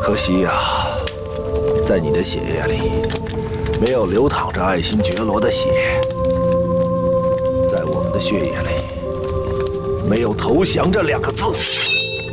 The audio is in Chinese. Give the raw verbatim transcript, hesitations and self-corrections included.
可惜呀、啊，在你的血液里没有流淌着爱新觉罗的血，在我们的血液里没有投降这两个字。